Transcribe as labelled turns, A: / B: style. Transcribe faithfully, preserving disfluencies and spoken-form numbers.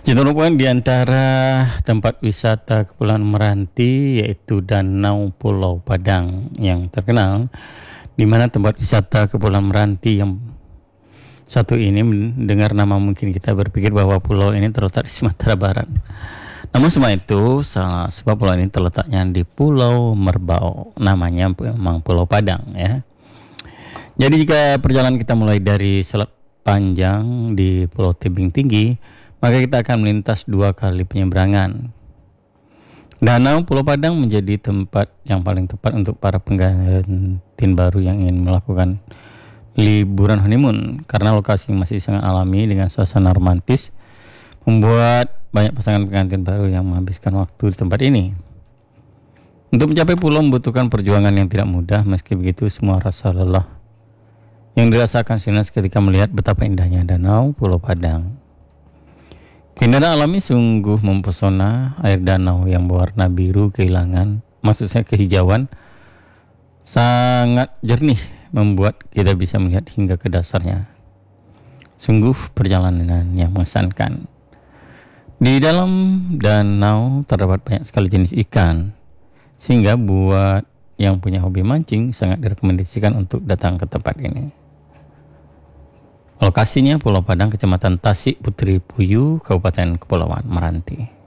A: Merupakan di antara tempat wisata Kepulauan Meranti yaitu Danau Pulau Padang yang terkenal, di mana tempat wisata Kepulauan Meranti yang satu ini mendengar nama mungkin kita berpikir bahwa pulau ini terletak di Sumatera Barat. Namun semua itu salah, sebab pulau ini terletaknya di Pulau Merbau, namanya memang Pulau Padang ya. Jadi jika perjalanan kita mulai dari Selat Panjang di Pulau Tebing Tinggi, maka kita akan melintas dua kali penyeberangan. Danau Pulau Padang menjadi tempat yang paling tepat untuk para pengantin baru yang ingin melakukan liburan honeymoon, karena lokasi masih sangat alami dengan suasana romantis, membuat banyak pasangan pengantin baru yang menghabiskan waktu di tempat ini. Untuk mencapai pulau membutuhkan perjuangan yang tidak mudah. Meski begitu, semua rasa lelah yang dirasakan Sinas ketika melihat betapa indahnya Danau Pulau Padang. Keindahan alami sungguh mempesona. Air danau yang berwarna biru kehilangan, maksudnya kehijauan, sangat jernih, membuat kita bisa melihat hingga ke dasarnya. Sungguh perjalanan yang mengesankan. Di dalam danau terdapat banyak sekali jenis ikan, sehingga buat yang punya hobi mancing sangat direkomendasikan untuk datang ke tempat ini. Lokasinya Pulau Padang, Kecamatan Tasik Putri Puyuh, Kabupaten Kepulauan Meranti.